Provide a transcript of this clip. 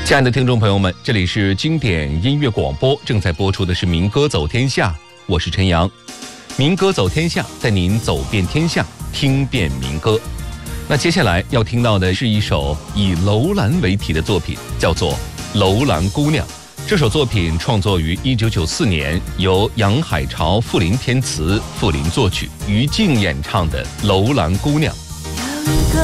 亲爱的听众朋友们，这里是经典音乐广播，正在播出的是民歌走天下，我是陈阳。民歌走天下，带您走遍天下，听遍民歌。那接下来要听到的是一首以楼兰为题的作品，叫做《楼兰姑娘》。这首作品创作于1994年，由杨海潮、傅林填词，傅林作曲，于静演唱的《楼兰姑娘》。 有一个